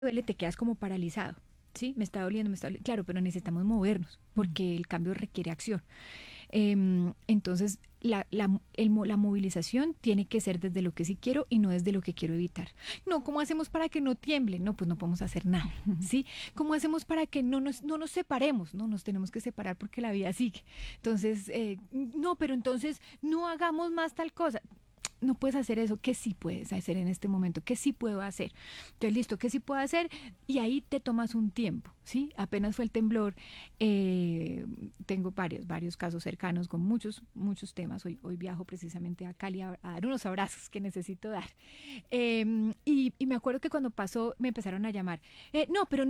duele, te quedas como paralizado. Sí, me está doliendo, claro, pero necesitamos movernos porque el cambio requiere acción. Entonces, la movilización tiene que ser desde lo que sí quiero y no desde lo que quiero evitar. No, ¿cómo hacemos para que no tiemble? No, pues no podemos hacer nada, ¿sí? ¿Cómo hacemos para que no nos separemos? No, nos tenemos que separar porque la vida sigue. Entonces, no, pero entonces no hagamos más tal cosa. No puedes hacer eso, ¿qué sí puedes hacer en este momento? ¿Qué sí puedo hacer? Entonces, listo, ¿qué sí puedo hacer? Y ahí te tomas un tiempo, ¿sí? Apenas fue el temblor, tengo varios casos cercanos con muchos temas. Hoy viajo precisamente a Cali a dar unos abrazos que necesito dar. Y me acuerdo que cuando pasó me empezaron a llamar. No, pero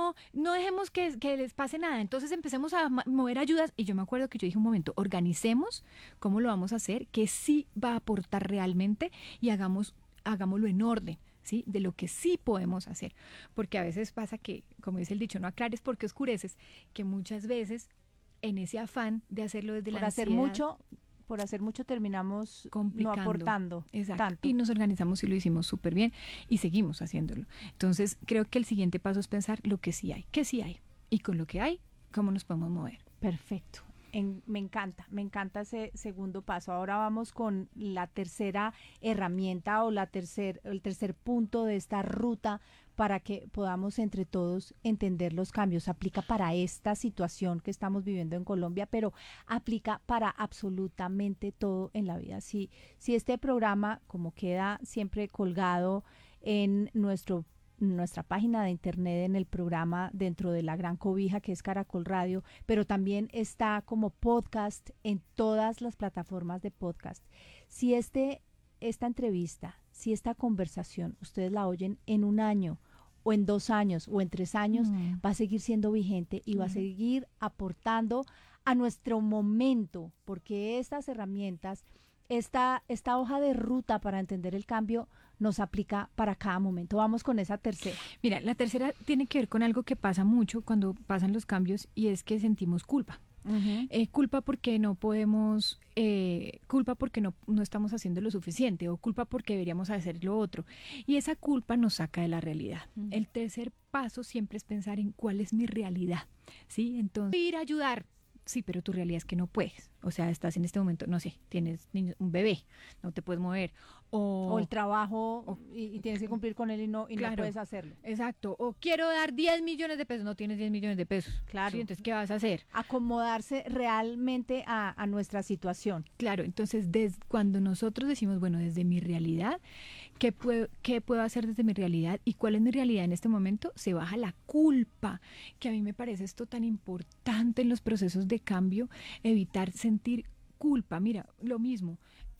no dejemos que les pase nada. Entonces empecemos a mover ayudas. Y yo me acuerdo que yo dije un momento, organicemos cómo lo vamos a hacer, que sí va a aportar realmente y hagámoslo en orden, ¿sí? De lo que sí podemos hacer. Porque a veces pasa que, como dice el dicho, no aclares porque oscureces, que muchas veces en ese afán de hacerlo desde la ansiedad, por hacer mucho terminamos no complicando, aportando tanto. Y nos organizamos y lo hicimos súper bien y seguimos haciéndolo. Entonces, creo que el siguiente paso es pensar lo que sí hay, qué sí hay. Y con lo que hay, ¿cómo nos podemos mover? Perfecto. Me encanta ese segundo paso. Ahora vamos con la tercera herramienta o el tercer punto de esta ruta para que podamos entre todos entender los cambios. Aplica para esta situación que estamos viviendo en Colombia, pero aplica para absolutamente todo en la vida. Si este programa, como queda siempre colgado en nuestra página de internet, en el programa dentro de la gran cobija que es Caracol Radio, pero también está como podcast en todas las plataformas de podcast. Si esta entrevista, si esta conversación ustedes la oyen en un año o en 2 años o en 3 años, va a seguir siendo vigente y va a seguir aportando a nuestro momento, porque estas herramientas, esta hoja de ruta para entender el cambio nos aplica para cada momento. Vamos con esa tercera. Mira, la tercera tiene que ver con algo que pasa mucho cuando pasan los cambios y es que sentimos culpa. Culpa porque no podemos, culpa porque no estamos haciendo lo suficiente o culpa porque deberíamos hacer lo otro. Y esa culpa nos saca de la realidad. El tercer paso siempre es pensar en cuál es mi realidad, ¿sí? Entonces, ir a ayudar. Sí, pero tu realidad es que no puedes. O sea, estás en este momento, no sé, tienes un bebé, no te puedes mover. O el trabajo y tienes que cumplir con él y no puedes hacerlo. Exacto. O quiero dar 10 millones de pesos, no tienes 10 millones de pesos. Claro. ¿Sí? Entonces, ¿qué vas a hacer? Acomodarse realmente a nuestra situación. Claro, entonces cuando nosotros decimos, bueno, desde mi realidad, ¿qué puedo hacer desde mi realidad? ¿Y cuál es mi realidad en este momento? Se baja la culpa, que a mí me parece esto tan importante en los procesos de cambio, evitar sentir culpa. Mira, lo mismo,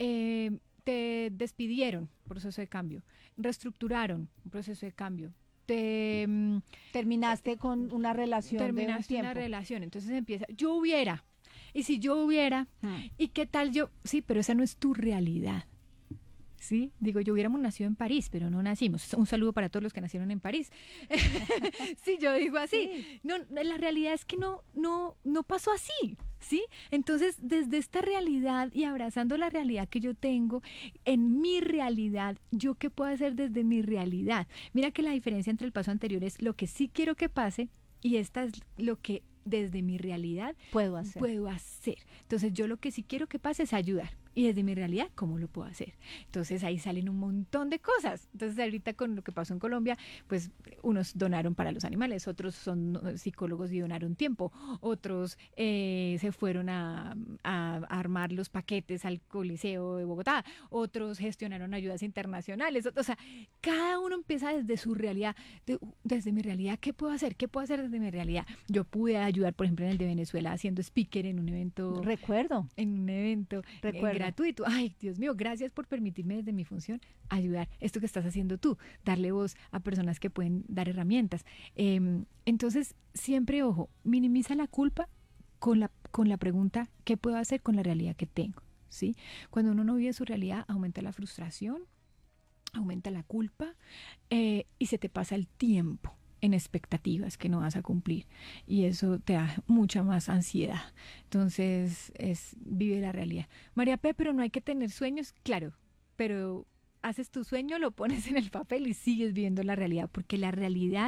te despidieron, proceso de cambio, reestructuraron, un proceso de cambio, terminaste con una relación de un tiempo. Una relación, entonces empieza, yo hubiera, y si yo hubiera, y qué tal yo, sí, pero esa no es tu realidad. Sí, digo, yo hubiéramos nacido en París, pero no nacimos. Un saludo para todos los que nacieron en París. Sí, yo digo así. Sí. No, la realidad es que no pasó así, ¿sí? Entonces, desde esta realidad y abrazando la realidad que yo tengo, en mi realidad, ¿yo qué puedo hacer desde mi realidad? Mira que la diferencia entre el paso anterior es lo que sí quiero que pase y esta es lo que desde mi realidad puedo hacer. Entonces, yo lo que sí quiero que pase es ayudar. Y desde mi realidad, ¿cómo lo puedo hacer? Entonces ahí salen un montón de cosas. Entonces ahorita con lo que pasó en Colombia, pues unos donaron para los animales, otros son psicólogos y donaron tiempo, otros se fueron a armar los paquetes al Coliseo de Bogotá, otros gestionaron ayudas internacionales. O sea, cada uno empieza desde su realidad, desde mi realidad, ¿qué puedo hacer? ¿Qué puedo hacer desde mi realidad? Yo pude ayudar, por ejemplo, en el de Venezuela, haciendo speaker en un evento. Recuerdo. Gratuito. Ay, Dios mío, gracias por permitirme desde mi función ayudar. Esto que estás haciendo tú, darle voz a personas que pueden dar herramientas. Entonces, siempre, ojo, minimiza la culpa con la pregunta, ¿qué puedo hacer con la realidad que tengo? ¿Sí? Cuando uno no vive su realidad, aumenta la frustración, aumenta la culpa y se te pasa el tiempo en expectativas que no vas a cumplir y eso te da mucha más ansiedad. Entonces vive la realidad. María P, pero no hay que tener sueños, claro, pero haces tu sueño, lo pones en el papel y sigues viendo la realidad, porque la realidad